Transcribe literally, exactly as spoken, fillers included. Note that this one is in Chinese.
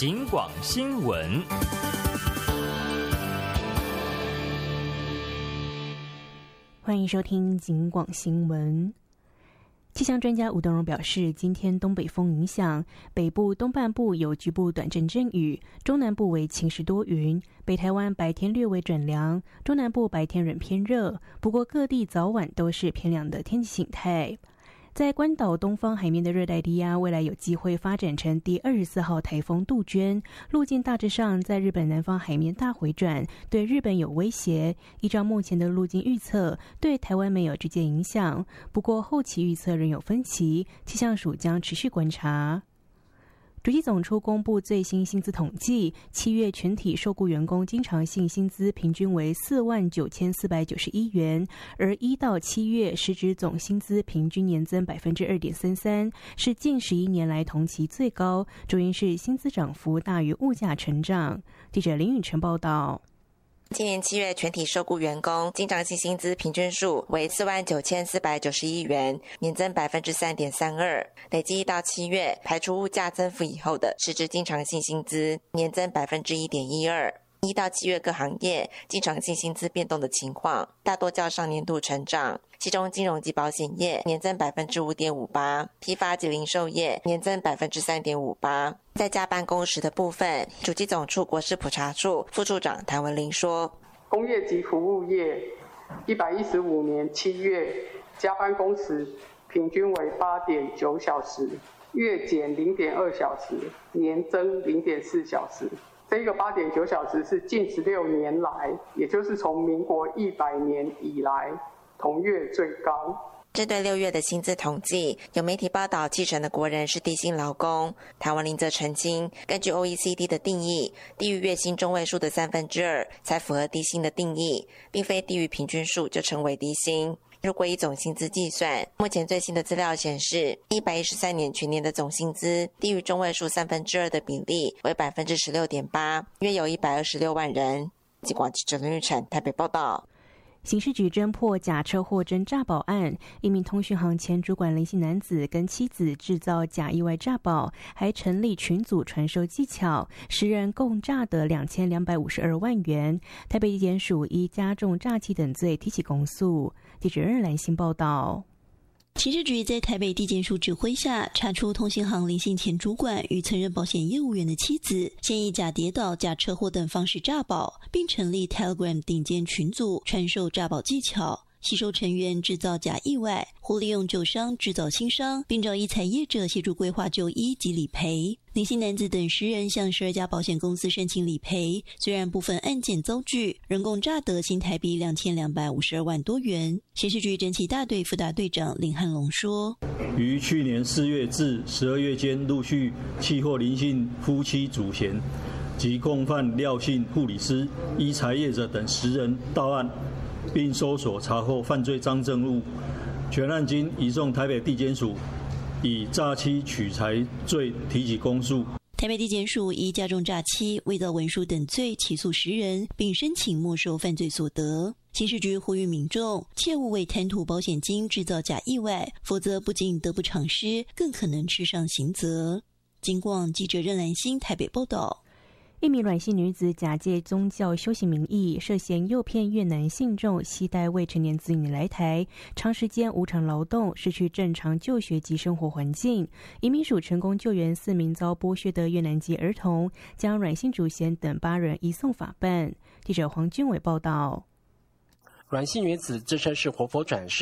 警广新闻。 欢迎收听警广新闻。气象专家吴东荣表示，今天东北风影响，北部东半部有局部短阵阵雨，中南部为晴时多云，北台湾白天略微转凉，中南部白天仍偏热，不过各地早晚都是偏凉的天气形态。在关岛东方海面的热带低压，未来有机会发展成第二十四号台风杜鹃，路径大致上在日本南方海面大回转，对日本有威胁。依照目前的路径预测，对台湾没有直接影响，不过后期预测仍有分歧，气象署将持续观察。主计总处公布最新薪资统计，七月全体受雇员工经常性薪资平均为四万九千四百九十一元，而一到七月实质总薪资平均年增百分之二点三三，是近十一年来同期最高，主因是薪资涨幅大于物价成长。记者林允晨报道。 今年七月全体受雇员工经常性薪资平均数为四万九千四百九十一元，年增百分之三点三二。累计一到七月，排除物价增幅以后的实质经常性薪资年增百分之一点一二。一到七月各行业经常性薪资变动的情况，大多较上年度成长。其中金融及保险业年增百分之五点五八，批发及零售业年增百分之三点五八。在加班工时的部分，主计总处国事普查处副处长谭文玲说， 工业及服务业一百一十五年七月加班工时平均为八点九小时，月减零点二小时，年增零点四小时。这个八点九小时是近十六年来，也就是从民国一百年以来同月最高。 针对六月的薪资统计，有媒体报道七成的国人是低薪劳工。谭文玲则澄清，根据 O E C D 的定义，低于月薪中位数的三分之二才符合低薪的定义，并非低于平均数就称为低薪。如果以总薪资计算，目前最新的资料显示，一百一十三年全年的总薪资低于中位数三分之二的比例为百分之十六点八，约有一百二十六万人。警广记者林玉成台北报道。 刑事局侦破假车祸真诈保案，一名通讯行前主管林姓男子跟妻子制造假意外诈保，还成立群组传授技巧，十人共诈得两千两百五十二万元。台北地检署依加重诈欺等罪提起公诉。记者任兰新报道。 刑事局在台北地检署指挥下，查出通信行林姓前主管与曾任保险业务员的妻子，现以假跌倒、假车祸等方式诈保，并成立 Telegram 顶尖群组，传授诈保技巧，吸收成员制造假意外，或利用旧伤制造新伤，并找医财业者协助规划就医及理赔。林姓男子等十人向十二家保险公司申请理赔，虽然部分案件遭拒，仍共诈得新台币两千两百五十二万多元。刑事局侦缉大队副大队长林汉龙说：“ 于去年四月至十二月间，陆续契获林姓夫妻主嫌及共犯廖姓护理师、医财业者等十人到案，并搜索查获犯罪赃证物，全案经移送台北地检署。”以诈欺取财罪提起公诉。 台北地检署以加重诈欺、伪造文书等罪起诉十人，并申请没收犯罪所得。刑事局呼吁民众切勿为贪图保险金制造假意外，否则不仅得不偿失，更可能吃上刑责。警广记者任兰心台北报道。 一名阮姓女子假借宗教修行名义，涉嫌诱骗越南信众携带未成年子女来台，长时间无偿劳动，失去正常就学及生活环境。移民署成功救援四名遭剥削的越南籍儿童，将阮姓主嫌等八人移送法办。记者黄俊伟报道。 阮姓女子自称是活佛转世